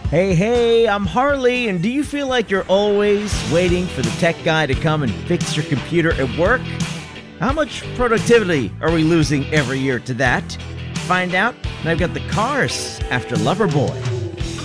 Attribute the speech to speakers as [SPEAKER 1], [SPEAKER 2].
[SPEAKER 1] Hey, I'm Harley, and do you feel like you're always waiting for the tech guy to come and fix your computer at work? How much productivity are we losing every year to that? Find out, and I've got the cars after Loverboy.